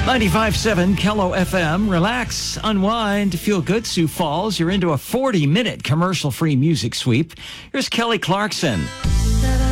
95.7 Kello FM. Relax, unwind, feel good, Sioux Falls. You're into a 40-minute commercial-free music sweep. Here's Kelly Clarkson.